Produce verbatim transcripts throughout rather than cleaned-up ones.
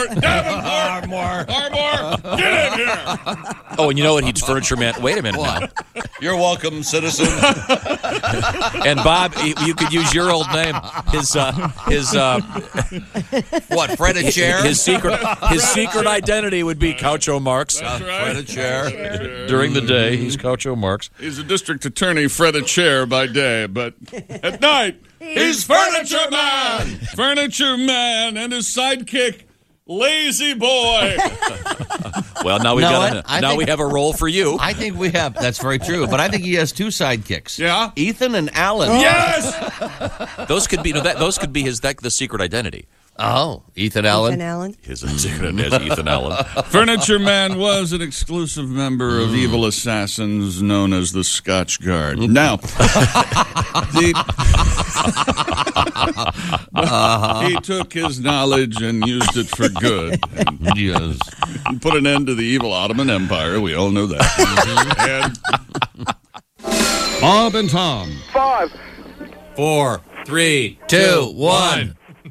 Davenport! Davenport! Ardmore! Get in here! Oh, and you know what? He's Furniture Man. Wait a minute What? now. You're welcome, citizen. And Bob, you could use your old name. His, uh, his, uh, What, Fred a chair? his secret, his secret identity would be Groucho Marx. That's right. Fred a chair. During the day, he's Groucho Marx. He's a district attorney, Fred a chair by day, but at night, he's Furniture Man! Furniture Man and his sidekick, Lazy Boy. Well, now we No, got I- I now think- we have a role for you. I think we have. That's very true. But I think he has two sidekicks. Yeah? Ethan and Alan. Yes! Those could be no, that. Those could be his that, the secret identity. Oh, Ethan Allen. Ethan Allen. His secret identity is Ethan Allen. Furniture Man was an exclusive member of evil assassins known as the Scotch Guard. Now, the, he took his knowledge and used it for good. And, Yes. and put an end to the evil Ottoman Empire. We all know that. And Bob and Tom. Five. Four, three, Two, one.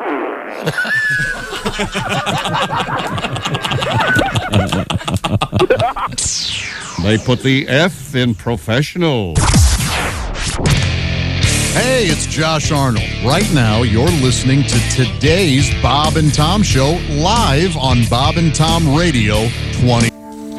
They put the F in professional. Hey, it's Josh Arnold. Right now, you're listening to today's Bob and Tom Show live on Bob and Tom Radio twenty.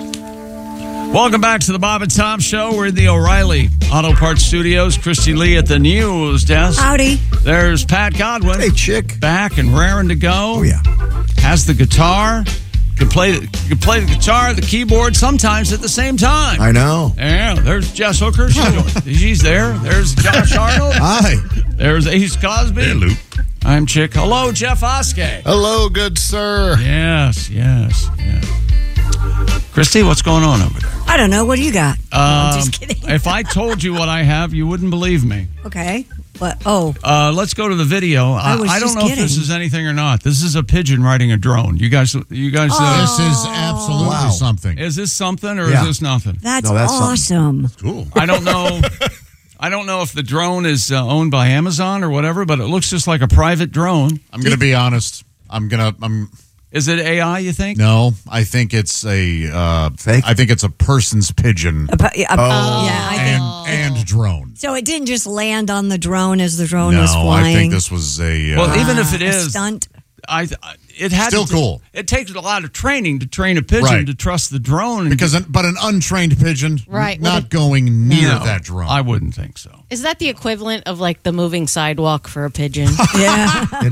Welcome back to the Bob and Tom Show. We're in the O'Reilly Auto Parts Studios. Christy Lee at the news desk. Howdy. There's Pat Godwin. Hey, chick. Back and raring to go. Oh, yeah. Has the guitar. Can play, can play the guitar, the keyboard, sometimes at the same time. I know. Yeah, there's Jess Hooker. She's, she's there. There's Josh Arnold. Hi. There's Ace Cosby. Hello. I'm Chick. Hello, Jeff Oskey. Hello, good sir. Yes, yes, yes. Christy, what's going on over there? I don't know. What do you got? No, I'm Um, just kidding. If I told you what I have, you wouldn't believe me. Okay. What? Oh, Uh, let's go to the video. I, I was I don't just know if this kidding. is anything or not. This is a pigeon riding a drone. You guys, you guys, uh, This is absolutely Wow. something. is this something or Yeah. is this nothing? that's, No, that's awesome. Cool. I don't know. I don't know if the drone is uh, owned by Amazon or whatever, but it looks just like a private drone. I'm going to be honest. I'm going to, I'm, Is it A I, you think? no, I think it's a, uh, Fake? I think it's a person's pigeon A pu- yeah, a- Oh. yeah, I and, think. and drone. So it didn't just land on the drone as the drone No, was flying. I think this was a, uh, Well, even if it A is, stunt. I, I it had Still to, cool. It takes a lot of training to train a pigeon Right. to trust the drone. And because, an, but an untrained pigeon, Right, not with a- going near No, that drone. I wouldn't think so. Is that the equivalent of like the moving sidewalk for a pigeon? Yeah. It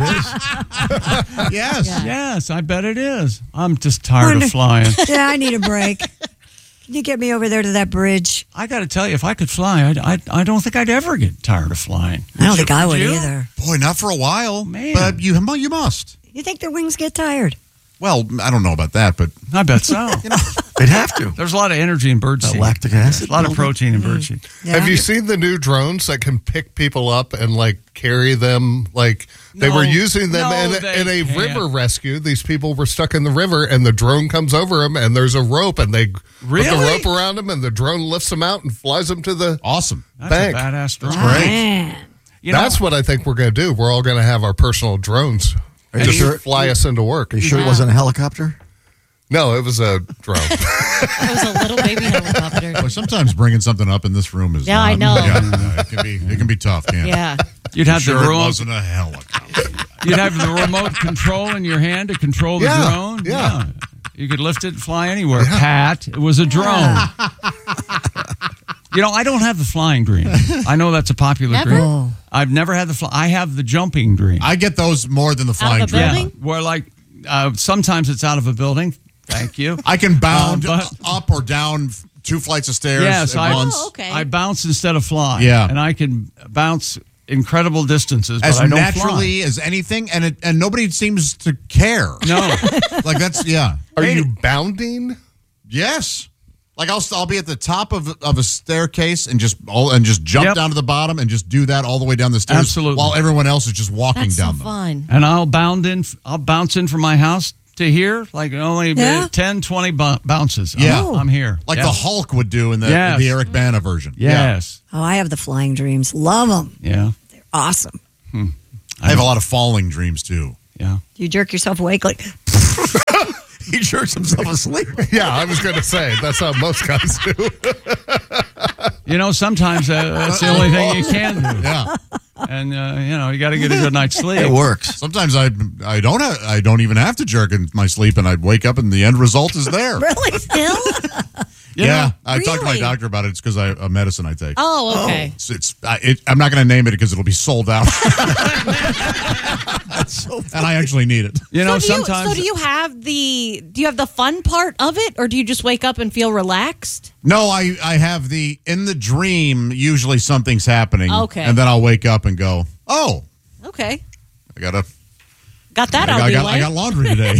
is. yes. Yeah. Yes, I bet it is. I'm just tired Wonder- of flying. Yeah, I need a break. Can you get me over there to that bridge? I got to tell you, if I could fly, I'd, I I don't think I'd ever get tired of flying. I don't think I would you? either. Boy, not for a while. Man. But you, you must. You think their wings get tired? Well, I don't know about that, but I bet so. They'd have to. There's a lot of energy in bird That seed. lactic acid. A lot of protein in bird seed. Yeah. Have you seen the new drones that can pick people up and like carry them? Like they No. were using them No, in, they in a can't. river rescue. These people were stuck in the river, and the drone comes over them, and there's a rope, and they put Really? the rope around them, and the drone lifts them out and flies them to the. awesome. That's Bank. a badass drone. Man. You know, That's what I think we're going to do. We're all going to have our personal drones. Are you Just sure? fly us into work. Are you sure it wasn't a helicopter? No, it was a drone. It was a little baby helicopter. Boy, sometimes bringing something up in this room is Yeah, not, I know. Yeah, no, it can be it can be tough, can't it? Yeah. you'd have Sure, the it remote. wasn't a helicopter. You'd have the remote control in your hand to control the Yeah, drone. yeah. You could lift it and fly anywhere. Pat, it was a drone. You know, I don't have the flying dream. I know that's a popular Never? dream. Oh. I've never had the fly. I have the jumping dream. I get those more than the flying the dream. building? Where like uh, sometimes it's out of a building. Thank you. I can bound Uh, but- up or down f- two flights of stairs Yes, at I, once. Oh, okay. I bounce instead of fly. Yeah. and I can bounce incredible distances, but As I don't naturally as anything, and it, and nobody seems to care. fly. No, Like that's yeah. Are Hey, you bounding? Yes. Like I'll I'll be at the top of of a staircase and just all and just jump Yep. down to the bottom and just do that all the way down the stairs. Absolutely. While everyone else is just walking That's so down them. fun. and I'll bound in. I'll bounce in from my house to here, like only Yeah. ten, twenty bu- bounces. Yeah. I'm, I'm here. Like Yes. the Hulk would do in the Yes. the Eric Bana version. Yes. Oh, I have the flying dreams. Love them. Yeah. They're awesome. I have a lot of falling dreams too. Yeah. You jerk yourself awake like, He jerks himself asleep. Yeah, I was going to say, that's how most guys do. You know, sometimes uh, that's the only thing you can do. Yeah. And, uh, you know, you got to get a good night's sleep. It works. Sometimes I I don't have, I don't even have to jerk in my sleep, and I wake up and the end result is there. Really? Still? You yeah, know? I talked to my Really? doctor about it. It's because I a medicine I take. Oh, okay. It's, it's I, it, I'm not going to name it because it'll be sold out, and I actually need it. You know, so, do you, sometimes. so do you have the do you have the fun part of it, or do you just wake up and feel relaxed? No, I I have the in the dream. Usually something's happening. Okay. and then I'll wake up and go, oh, Okay, I gotta. got that I out got, of I your got, I way. got laundry today.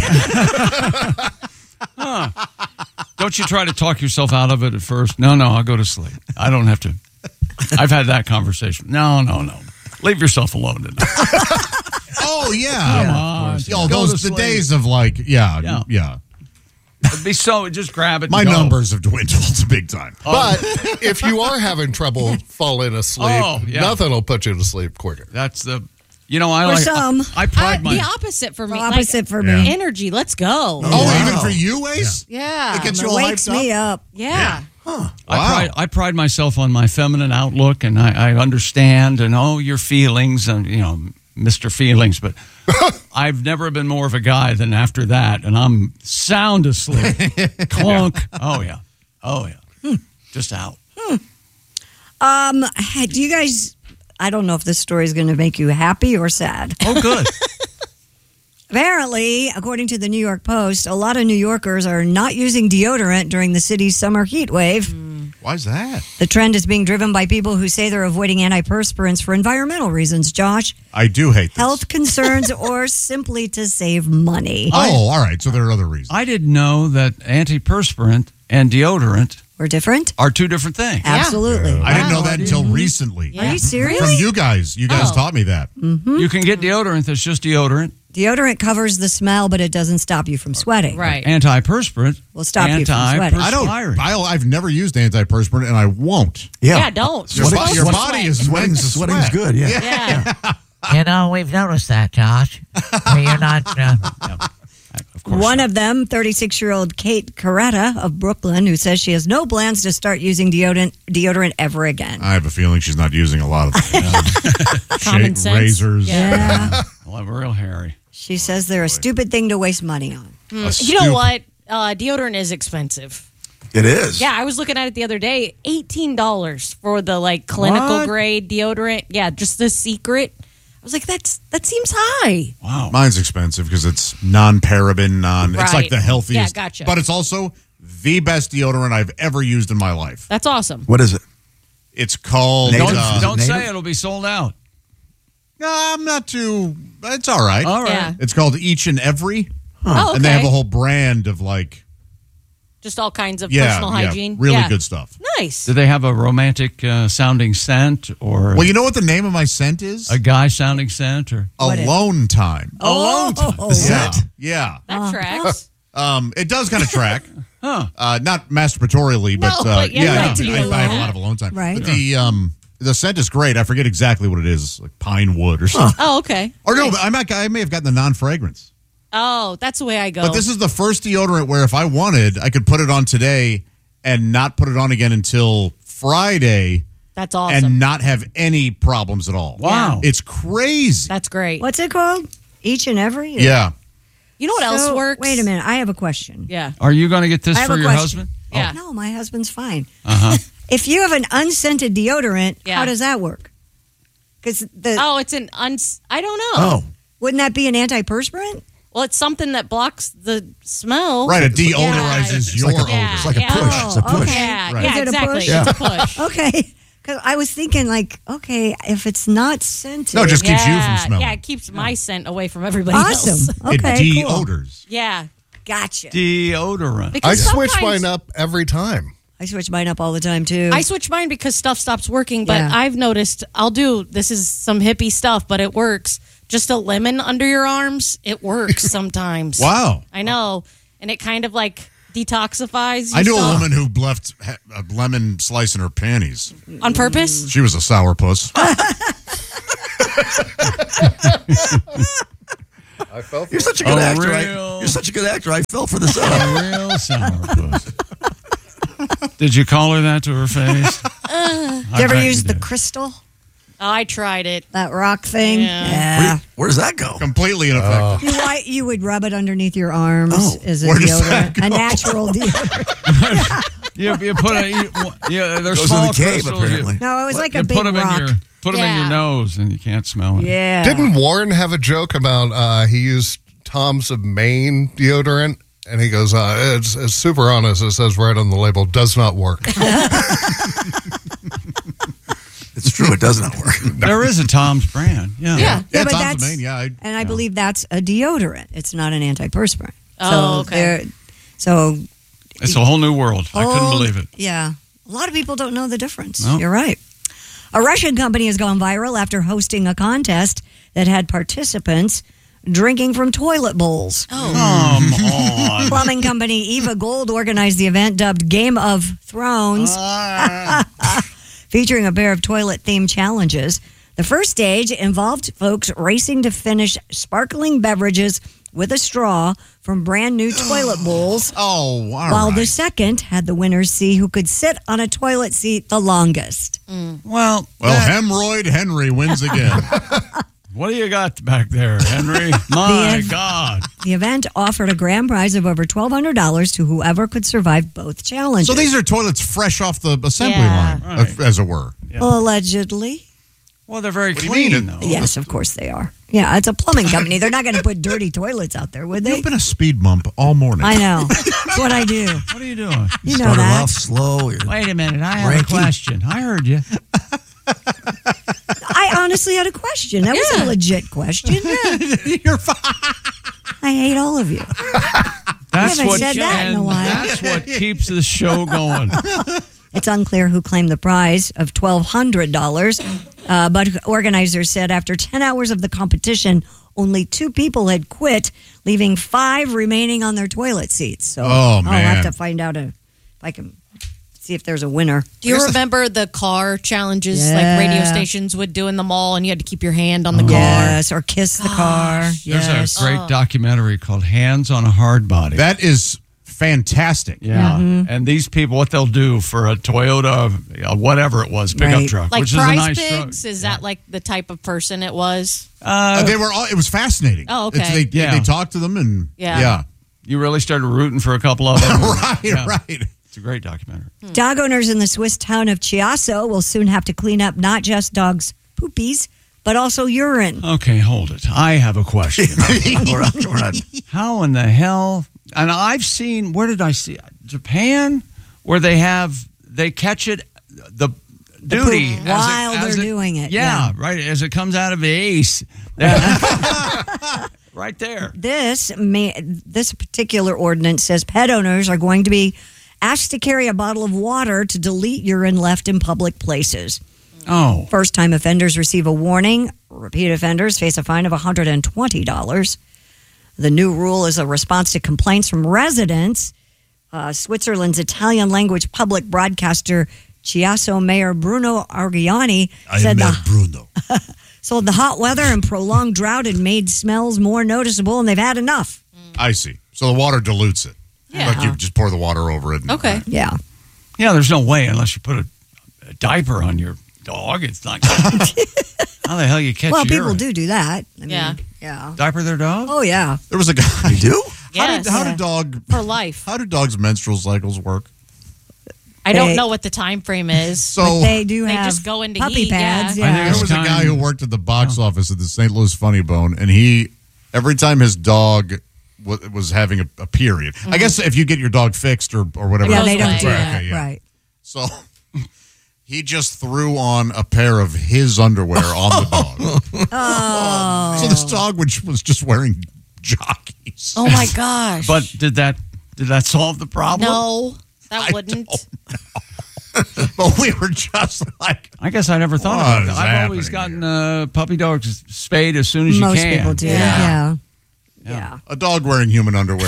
Don't you try to talk yourself out of it at first? No, no, I'll go to sleep. I don't have to. I've had that conversation. No, no, no. Leave yourself alone tonight. oh yeah, Come on. Yo, Go those to the sleep. days of like, yeah, Yeah. yeah. It'd be so, just grab it and My go. numbers have dwindled big time. But if you are having trouble falling asleep, Oh, yeah. nothing will put you to sleep quicker. That's the, you know, I For like, some. I, I I, pride my, the opposite for me. Opposite for Yeah. me. Energy. Let's go. Oh, Wow. even for you, Ace? Yeah. It gets you It all wakes hyped me up. up. Yeah. I, Wow. pride, I pride myself on my feminine outlook, and I, I understand and oh your feelings and you know Mister Feelings, but I've never been more of a guy than after that, and I'm sound asleep. Clunk. Oh yeah. Oh yeah. Just out. Um, do you guys? I don't know if this story is going to make you happy or sad. Oh good. Apparently, according to the New York Post, a lot of New Yorkers are not using deodorant during the city's summer heat wave. Why's that? The trend is being driven by people who say they're avoiding antiperspirants for environmental reasons, Josh, I do hate this. health concerns, or simply to save money. Oh, all right. So there are other reasons. I didn't know that antiperspirant and deodorant We're different? are two different things. Absolutely. I didn't know Wow, that I until didn't- recently. Are you serious? From you guys. You guys Oh. taught me that. You can get deodorant that's just deodorant. Deodorant covers the smell, but it doesn't stop you from sweating. Right. Antiperspirant Will stop you from sweating. I don't. antiperspiring. I'll, I've never used antiperspirant, and I won't. Yeah. Yeah, don't. Your, You're bo- supposed your to body sweat. is Sweating, meant to sweating's sweat. good. Yeah. Yeah. You know, we've noticed that, Josh. Where you're not. Uh, Of course One not. of them, thirty-six-year-old Kate Coretta of Brooklyn, who says she has no plans to start using deodorant deodorant ever again. I have a feeling she's not using a lot of Common shave, sense. razors. Yeah. Well, I'm real hairy. She says they're a stupid thing to waste money on. A You know stupid- what? Uh, deodorant is expensive. It is. Yeah, I was looking at it the other day. eighteen dollars for the like clinical What? grade deodorant. Yeah, just the secret. I was like, that's that seems high. Wow. Mine's expensive because it's non-paraben, non. It's Right. like the healthiest. Yeah, gotcha. But it's also the best deodorant I've ever used in my life. That's awesome. What is it? It's called. Native? Don't, uh, don't say native? it'll be sold out. No, I'm not too. It's all right. All right. Yeah. It's called Each and Every, Oh, okay. and they have a whole brand of like Just all kinds of yeah, personal yeah, hygiene. really Yeah. good stuff. Nice. Do they have a romantic uh, sounding scent or Well, you know what the name of my scent is? a guy sounding scent or What is- Alone Time. Alone Time. Yeah, yeah. That tracks. Um, it does kind of track. Huh. Uh, not masturbatorily, but, No, uh, but yeah, you yeah, like to be I, I have a alone. lot of alone time. Right. But the um, the scent is great. I forget exactly what it is, It's like pine wood or something. Oh, okay. Or no, but I might I may have gotten the non-fragrance. Oh, that's the way I go. But this is the first deodorant where if I wanted, I could put it on today and not put it on again until Friday that's awesome. and not have any problems at all. Wow. It's crazy. That's great. What's it called? Each and every? Yeah. You know what else So, works? Wait a minute. I have a question. Yeah. Are you going to get this I have for a your question. husband? Yeah. No, my husband's fine. Uh-huh. If you have an unscented deodorant, Yeah. how does that work? Because the Oh, it's an uns. I don't know. Oh. wouldn't that be an antiperspirant? Well, it's something that blocks the smell. Right. It Yeah. deodorizes It's your like a, odor. Yeah. it's like a Yeah. push. It's a Oh, push. okay. Yeah, Right. yeah, Is it a exactly. push? It's a push. Okay. Because I was thinking, like, okay, if it's not scented. No, it just keeps you from Yeah, smelling. Yeah, it keeps my scent away from everybody awesome. else. Okay, it cool. deodors. Yeah. Gotcha. Deodorant. I Because switch sometimes- mine up every time. I switch mine up all the time, too. I switch mine because stuff stops working, but Yeah. I've noticed I'll do this is some hippie stuff, but it works. Just a lemon under your arms, it works sometimes. Wow. I know. And it kind of like detoxifies I knew a yourself. woman who left ha- a lemon slice in her panties. On purpose? She was a sourpuss. I fell for You're it. such a good A actor. I, real- you're such a good actor. I fell for the setup. A real sourpuss. Did you call her that to her face? Did you ever use the crystal? Oh, I tried it. That rock thing? Yeah. Yeah. Where does that go? Completely ineffective. You, why, you would rub it underneath your arms Oh, as a where does that deodorant. A go? natural deodorant. You, you put a you, yeah. There's Goes in small the cave, crystals. apparently. You, No, it was like you a big put them rock. in your put them in Yeah. your nose, and you can't smell it. Yeah. Didn't Warren have a joke about uh, he used Tom's of Maine deodorant? And he goes, uh, it's, it's super honest. It says right on the label, does not work. It's true. It does not work. There is a Tom's brand. Yeah. Yeah. Yeah, Yeah, but Tom's that's- the main. Yeah, I, And I believe that's a deodorant. It's not an antiperspirant. Oh, so okay. there- So, It's a whole new world. I couldn't oh, believe it. Yeah. A lot of people don't know the difference. No. You're right. A Russian company has gone viral after hosting a contest that had participants drinking from toilet bowls. Oh. Come on. Plumbing company Eva Gold organized the event dubbed Game of Thrones, featuring a pair of toilet-themed challenges. The first stage involved folks racing to finish sparkling beverages with a straw from brand new toilet bowls, oh, all while right. the second had the winners see who could sit on a toilet seat the longest. Well, Well, that- hemorrhoid Henry wins again. what do you got back there, Henry? My The- God. The event offered a grand prize of over twelve hundred dollars to whoever could survive both challenges. So these are toilets fresh off the assembly Yeah. line, Right. as it were. Allegedly. Well, they're very What do you clean, mean? though. Yes, of course they are. Yeah, it's a plumbing company. They're not going to put dirty toilets out there, would they? You've been a speed bump all morning. I know. That's what I do. What are you doing? You know Started that. off slow. You're Wait a minute. I have a Ranky. question. I heard you. I honestly had a question. That was a legit question. You're fine. I hate all of you. That's haven't what, said that in a and while. That's what keeps the show going. It's unclear who claimed the prize of twelve hundred dollars, uh, but organizers said after ten hours of the competition, only two people had quit, leaving five remaining on their toilet seats. So Oh, I'll man. have to find out if, if I can see if there's a winner. Do you remember the car challenges Yeah. like radio stations would do in the mall, and you had to keep your hand on the car? Yes, or kiss the car. There's Yes. a great documentary called Hands on a Hard Body. That is fantastic. yeah. Mm-hmm. And these people, what they'll do for a Toyota, uh, whatever it was, pickup Right. truck, Like which is a Prize nice Pigs, truck. is that like the type of person it was? Uh, they were all, it was fascinating. Oh, okay. It's- they, Yeah. they talked to them and Yeah. yeah. You really started rooting for a couple of them. right, Yeah. right. It's a great documentary. Dog owners in the Swiss town of Chiasso will soon have to clean up not just dogs' poopies, but also urine. Okay, hold it. I have a question. we're not, we're not, How in the hell? And I've seen, where did I see? Japan, where they have, they catch it, the duty. poop as while it- as they're it- doing it, Yeah, yeah. right. As it comes out of the ace. Right there. This may, this particular ordinance says pet owners are going to be asked to carry a bottle of water to delete urine left in public places. Oh. First-time offenders receive a warning. Repeat offenders face a fine of one hundred twenty dollars. The new rule is a response to complaints from residents. Uh, Switzerland's Italian-language public broadcaster Chiasso Mayor Bruno Argiani said the, Bruno. so the hot weather and prolonged drought had made smells more noticeable, and they've had enough. I see. So the water dilutes it. Yeah. Like you just pour the water over it. and- Okay. Yeah. Yeah, there's no way unless you put a, a diaper on your dog. It's not. How the hell you catch Well, people urine? do do that. I mean, Yeah. Yeah. Diaper their dog? Oh, yeah. There was a guy. You do? How, Yes. did, how did dog For life. How do dogs' menstrual cycles work? I don't They- know what the time frame is. So But they do They have just go into puppy heat, pads. yeah. I Yeah. think there was a Time- guy who worked at the box office at the Saint Louis Funny Bone, and he every time his dog w- was having a, a period. I guess if you get your dog fixed or or whatever. Yeah, goes they don't away. do Right, that. okay, yeah. Right. So he just threw on a pair of his underwear on the dog. Oh. So this dog was, was just wearing jockeys. Oh my gosh. But did that did that solve the problem? no, that I wouldn't. But we were just like, I guess I never thought What about is that. I've always happening gotten uh, puppy dogs spayed as soon as Most you can. people do. Yeah. Yeah. Yeah. a dog wearing human underwear.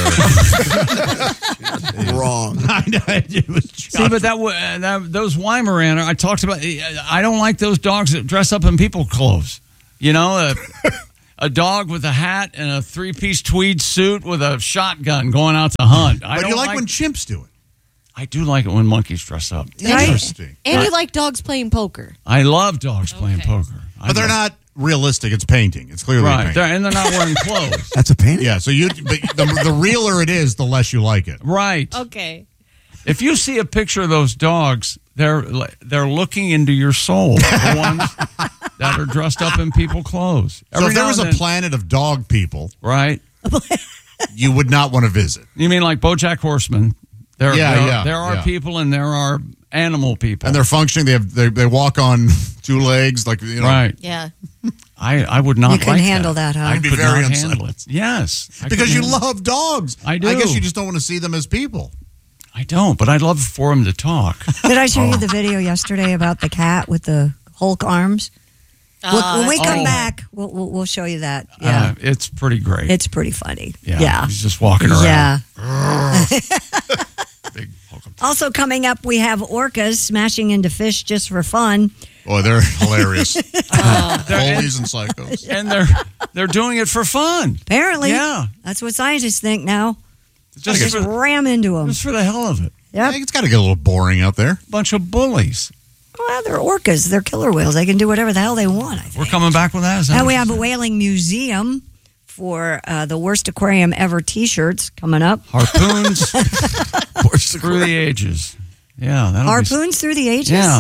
Wrong. I know, it was just, See, but that, w- uh, that those Weimaraner, I talked about. I don't like those dogs that dress up in people clothes. You know, uh, a dog with a hat and a three-piece tweed suit with a shotgun going out to hunt. I But don't you like, when chimps do it. I do like it when monkeys dress up. Interesting. And you like dogs playing poker. I love dogs playing poker. I But they're love- not realistic. It's painting. It's clearly a right, painting. they're, and they're not wearing clothes. That's a painting? Yeah, so you but the, the realer it is, the less you like it. Right. Okay. If you see a picture of those dogs, they're they're looking into your soul. The ones that are dressed up in people clothes. So Every if there now was a and then- planet of dog people, right, you would not want to visit. you mean like BoJack Horseman? There, Yeah, there, yeah, there are yeah. people and there are animal people, And they're functioning. They have they, they walk on two legs, like you know. right. Yeah. I, I would not. You couldn't like handle that, huh? I I'd be could very not upset. handle it. Yes, I Because could you handle- love dogs. I do. I guess you just don't want to see them as people. I don't, but I'd love for him to talk. Did I show you the video yesterday about the cat with the Hulk arms? Well, when we come Oh. back, we'll, we'll we'll show you that. Yeah, Uh, it's pretty great. it's pretty funny. yeah, yeah. he's just walking around. Yeah. Big welcome. Also coming up, we have orcas smashing into fish just for fun. Boy, they're hilarious. Bullies and psychos. And they're they're doing it for fun. Apparently, Yeah. that's what scientists think now. Just, Just for, ram into them. just for the hell of it. Yep. It's got to get a little boring out there. Bunch of bullies. Well, they're orcas. They're killer whales. They can do whatever the hell they want, I think. We're coming back with that. Is that Now what we you have a said? whaling museum for uh, the worst aquarium ever T-shirts coming up. Harpoons through the ages. Yeah, that'll Harpoons through the ages. Be, yeah.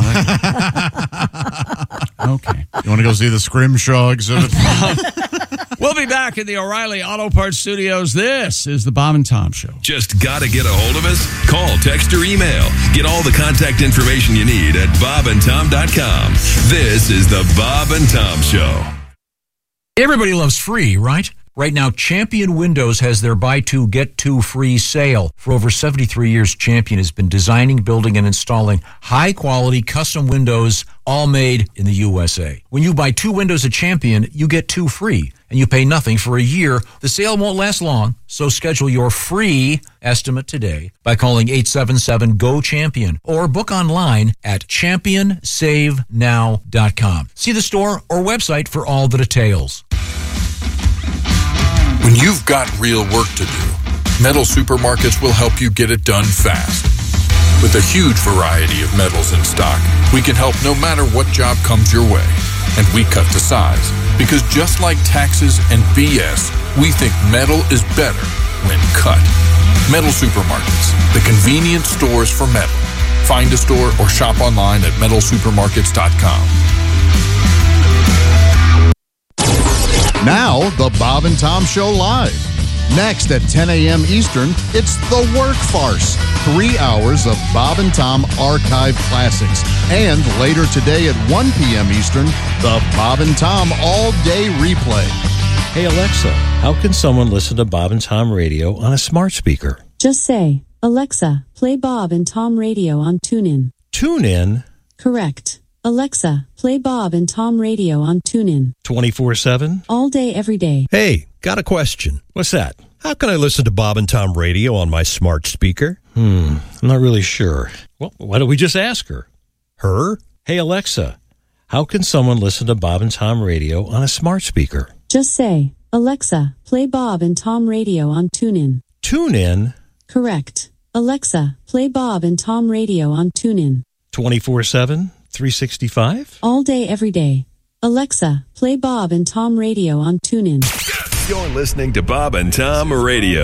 that- okay. You want to go see the Scrimshaw exhibit? We'll be back in the O'Reilly Auto Parts Studios. This is the Bob and Tom Show. Just got to get a hold of us? Call, text, or email. Get all the contact information you need at bob and tom dot com. This is the Bob and Tom Show. Everybody loves free, right? Right now, Champion Windows has their buy two, get two free sale. For over seventy-three years, Champion has been designing, building, and installing high-quality custom windows, all made in the U S A. When you buy two windows at Champion, you get two free, and you pay nothing for a year. The sale won't last long, so schedule your free estimate today by calling eight seven seven, G O, CHAMPION or book online at champion save now dot com. See the store or website for all the details. When you've got real work to do, Metal Supermarkets will help you get it done fast. With a huge variety of metals in stock, we can help no matter what job comes your way. And we cut to size, because just like taxes and B S, we think metal is better when cut. Metal Supermarkets, the convenient stores for metal. Find a store or shop online at metal supermarkets dot com. Now, the Bob and Tom Show Live. Next at ten a.m. Eastern, it's The Work Farce. Three hours of Bob and Tom archive classics. And later today at one p.m. Eastern, the Bob and Tom all-day replay. Hey, Alexa, how can someone listen to Bob and Tom Radio on a smart speaker? Just say, Alexa, play Bob and Tom Radio on TuneIn. TuneIn? Correct. Alexa, play Bob and Tom Radio on TuneIn. twenty-four seven? All day, every day. Hey, got a question. What's that? How can I listen to Bob and Tom Radio on my smart speaker? Hmm, I'm not really sure. Well, why don't we just ask her? Her? Hey, Alexa, how can someone listen to Bob and Tom Radio on a smart speaker? Just say, Alexa, play Bob and Tom Radio on TuneIn. TuneIn? Correct. Alexa, play Bob and Tom Radio on TuneIn. twenty-four seven? three sixty-five? All day, every day. Alexa, play Bob and Tom Radio on TuneIn. You're listening to Bob and Tom Radio.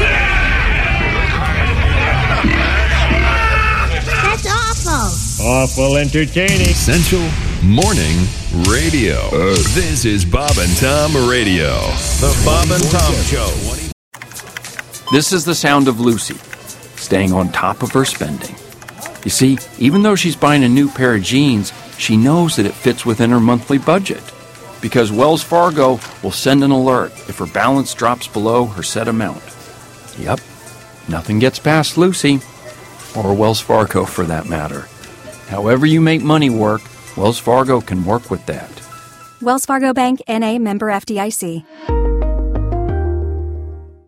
That's awful. Awful entertaining. Essential Morning Radio. This is Bob and Tom Radio. The Bob and Tom Show. This is the sound of Lucy, staying on top of her spending. You see, even though she's buying a new pair of jeans, she knows that it fits within her monthly budget. Because Wells Fargo will send an alert if her balance drops below her set amount. Yep, nothing gets past Lucy, or Wells Fargo for that matter. However you make money work, Wells Fargo can work with that. Wells Fargo Bank, N A, member F D I C.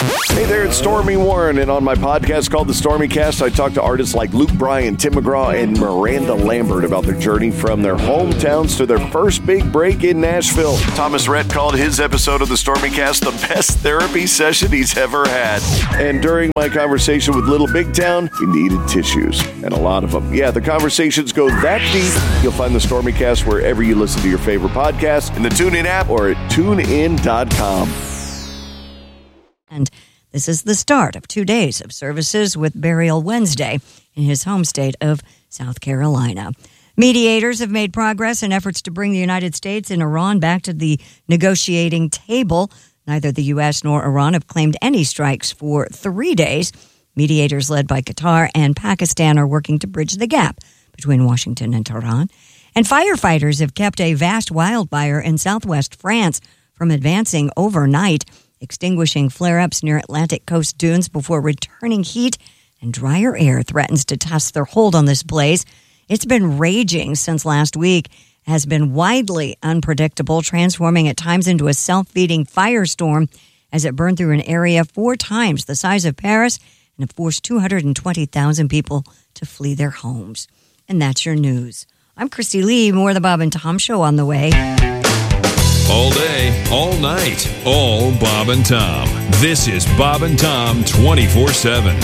Hey there, it's Stormy Warren, and on my podcast called The Stormy Cast, I talk to artists like Luke Bryan, Tim McGraw, and Miranda Lambert about their journey from their hometowns to their first big break in Nashville. Thomas Rhett called his episode of The Stormy Cast the best therapy session he's ever had. And during my conversation with Little Big Town, we needed tissues, and a lot of them. Yeah, the conversations go that deep. You'll find The Stormy Cast wherever you listen to your favorite podcast, in the TuneIn app, or at tune in dot com. And this is the start of two days of services with Burial Wednesday in his home state of South Carolina. Mediators have made progress in efforts to bring the United States and Iran back to the negotiating table. Neither the U S nor Iran have claimed any strikes for three days. Mediators led by Qatar and Pakistan are working to bridge the gap between Washington and Tehran. And firefighters have kept a vast wildfire in southwest France from advancing overnight, extinguishing flare-ups near Atlantic coast dunes before returning heat and drier air threatens to test their hold on this blaze. It's been raging since last week, has been widely unpredictable, transforming at times into a self-feeding firestorm as it burned through an area four times the size of Paris and it forced two hundred twenty thousand people to flee their homes. And that's your news. I'm Christy Lee. More of the Bob and Tom Show on the way. All day, all night, all Bob and Tom. This is Bob and Tom twenty-four seven.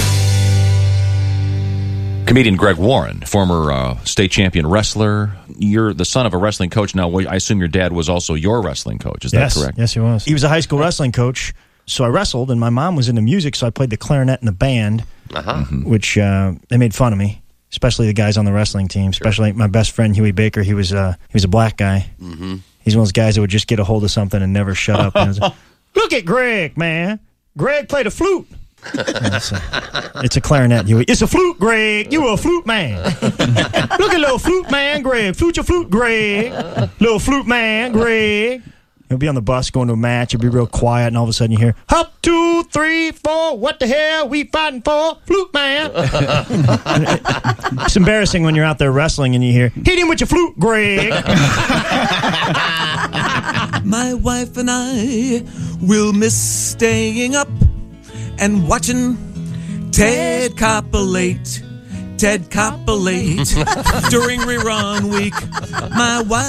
Comedian Greg Warren, former uh, state champion wrestler. You're the son of a wrestling coach. Now, I assume your dad was also your wrestling coach. Is yes, that correct? Yes, he was. He was a high school wrestling coach. So I wrestled, and my mom was into music, so I played the clarinet in the band, uh-huh. which uh, they made fun of me, especially the guys on the wrestling team, especially my best friend, Huey Baker. He was, uh, he was a black guy. Mm-hmm. He's one of those guys that would just get a hold of something and never shut up. And was like, look at Greg, man. Greg played a flute. It's, a, it's a clarinet, Huey. It's a flute, Greg. You a flute man. Look at little flute man, Greg. Flute your flute, Greg. Little flute man, Greg. He'll be on the bus going to a match. He'll be real quiet, and all of a sudden you hear, up, two, three, four, what the hell we fighting for? Flute man. It's embarrassing when you're out there wrestling and you hear, hit him with your flute, Greg. My wife and I will miss staying up and watching Ted Koppelate. Ted Koppelate during rerun week. My wife